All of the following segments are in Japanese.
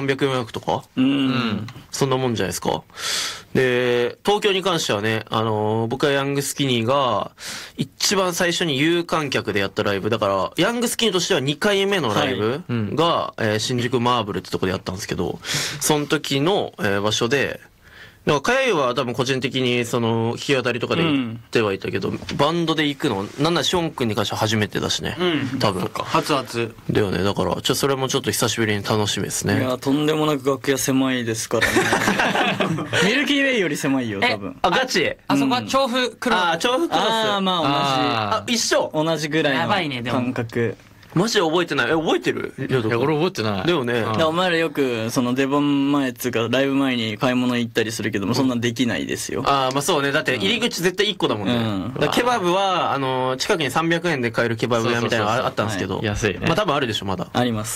300予約とかそんなもんじゃないですか。で、東京に関してはね、僕はヤングスキニーが一番最初に有観客でやったライブだから、ヤングスキニーとしては2回目のライブが、新宿マーブルってとこでやったんですけど、その時の、場所で、だから、かやゆは多分個人的に、弾き語りとかで行ってはいたけど、バンドで行くの、なんならション君に関しては初めてだしね。多分。 初々。 だよね。だから、それもちょっと久しぶりに楽しみですね。 いや、とんでもなく楽屋狭いですからね。ミルキーウェイより狭いよ、多分。 あ、ガチあそこは調布クロス。 調布クロス。 まあ一緒同じぐらいの感覚。 マジで覚えてない。覚えてる？ いや、俺覚えてない。 だよね。 お前らよく、出番前つうか、ライブ前に買い物行ったりするけども、そんなんできないですよ。 まあそうね。だって入り口絶対1個だもんね。ケバブは、近くに300円で買えるケバブ屋みたいなのがあったんですけど。 安いね。 まあ多分あるでしょ、まだ。 あります。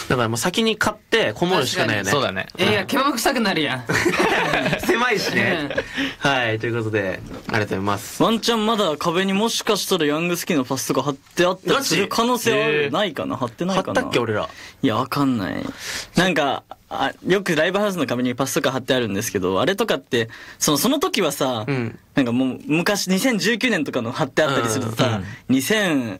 だからもう先に買ってこもるしかないよね。 そうだね。 いや、ケバブ臭くなるやん。 狭いしね。はい、ということで、ありがとうございます。 ワンチャンまだ壁にもしかしたらヤングスキーのパスとか貼ってあったりする可能性ある？ないかな？貼ってないかな？ 貼ったっけ俺ら。 いや、わかんない。なんか、よくライブハウスの壁にパスとか貼ってあるんですけど、あれとかって、その時はさ、なんかもう昔2019年とかの貼ってあったりするとさ、2021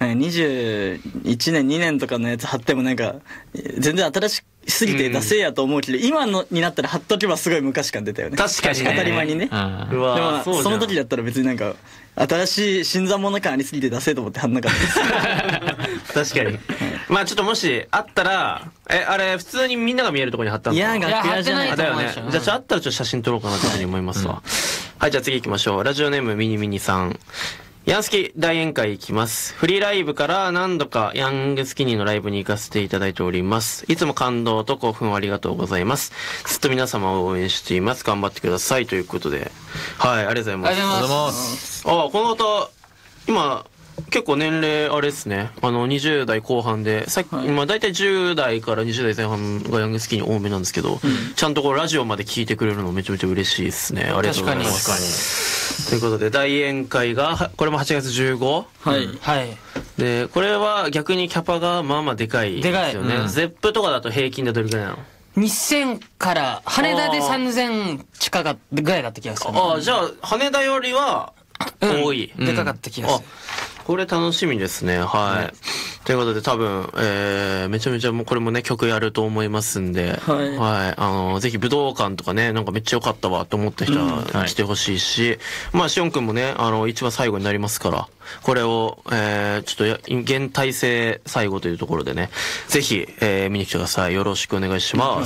年2年とかのやつ貼ってもなんか、全然新しすぎて出せやと思うけど、今のになったら貼っとけばすごい昔感出たよね。 確かにね。 当たり前にね。 うわでもその時だったら別になんか、新しい新参者感ありすぎて出せと思って貼んなかったです。 確かに。まあちょっともしあったら、あれ普通にみんなが見えるところに貼ったのかな？ いや、楽屋じゃない。 だよね。じゃああったらちょっと写真撮ろうかなというふうに思いますわ。はい、じゃあ次行きましょう。ラジオネームミニミニさん。ヤンスキ大宴会行きます。フリーライブから何度かヤングスキニーのライブに行かせていただいております。いつも感動と興奮をありがとうございます。ずっと皆様を応援しています。頑張ってください。ということで。はい、ありがとうございます。 ありがとうございます。 この方、今、結構年齢あれですね。20代後半で、今大体10代から20代前半がヤングスキニー多めなんですけど、ちゃんとラジオまで聞いてくれるのめちゃめちゃ嬉しいですね。ありがとうございます。確かに。ということで、大宴会が、これも8月 15？ はい。 はい。 で、これは逆にキャパがまあまあでかいですよね。ゼップとかだと平均でどれくらいなの ？2000から羽田で3000近かぐらいだった気がする。 じゃあ羽田よりは多い。 でかかった気がする。 これ楽しみですね。はい。ということで多分、めちゃめちゃもうこれもね、曲やると思いますんで、はい。ぜひ武道館とかね、なんかめっちゃ良かったわと思った人は来てほしいし、まあ、しおんくんもね、一番最後になりますから、これを、ちょっと現体制最後というところでね、ぜひ、見に来てください。よろしくお願いします。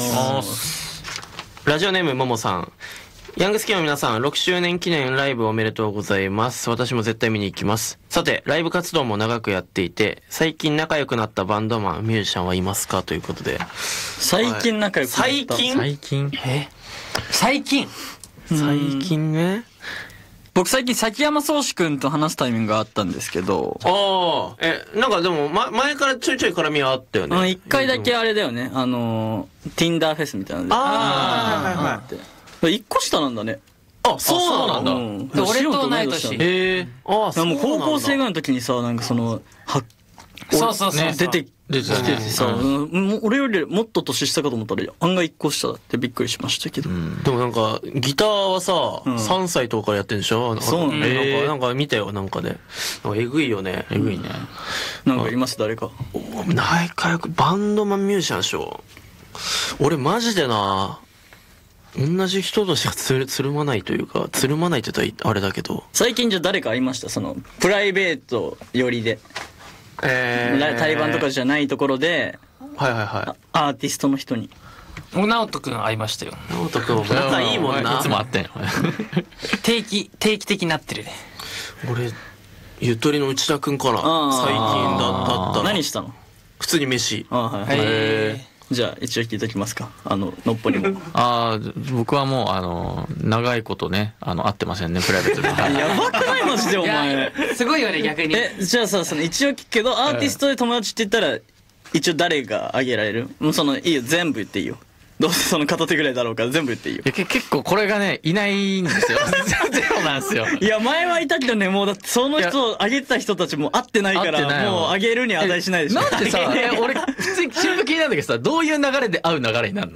ラジオネームももさん。ヤングスキーの皆さん、6周年記念ライブおめでとうございます。私も絶対見に行きます。さて、ライブ活動も長くやっていて、最近仲良くなったバンドマン、ミュージシャンはいますかということで。 最近仲良くなった。 最近最近最近ね。 僕最近崎山壮志くんと話すタイミングがあったんですけど。 なんかでも、前からちょいちょい絡みはあったよね。 一回だけあれだよね。Tinder フェスみたいなので。一個下なんだね。 そうなんだ。 俺と同い年。 もう高校生ぐらいの時にさ、なんかそう出てきてさ、俺よりもっと年下かと思ったら案外一個下だってびっくりしましたけど。 でもなんかギターはさ、3歳とかからやってんでしょ？ そうなんだ。 なんか見たよ、なんかで。えぐいよね。えぐいね。 なんかいます誰か。 仲良くバンドマンミュージシャンでしょ。俺マジでな、同じ人としかつるまないというか、つるまないって言ったらあれだけど。 最近じゃ誰か会いました？プライベート寄りで。対バンとかじゃないところで、アーティストの人に。 直人くん会いましたよ。 直人くんも仲いいもんな。 いつも会ってんよ。 定期的になってるね。 俺、ゆとりの内田くんかな。最近だった。 何したの？ 普通に飯。 じゃあ一応聞いておきますか。のっぽにも。 僕はもう長いことね会ってませんね、プライベートで。 やばくないマジでお前。 すごいよね逆に。 じゃあさ、一応聞くけどアーティストで友達って言ったら一応誰が挙げられる？もういいよ、全部言っていいよ。どうせ片手ぐらいだろうから全部言っていいよ。 結構これがねいないんですよ。ゼロなんですよ。 いや前はいたけどね、もうだってその人を挙げた人たちも会ってないからもう挙げるに値しないでしょ。 なんでさ、俺普通に新聞気になるんだけどさ、どういう流れで会う流れになるの？